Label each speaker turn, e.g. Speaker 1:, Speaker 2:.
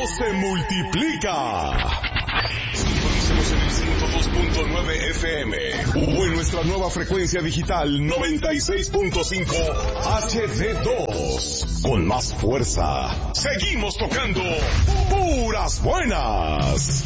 Speaker 1: se multiplica. Sintonícenos en el 102.9 FM o en nuestra nueva frecuencia digital 96.5 HD2. Con más fuerza, seguimos tocando puras buenas.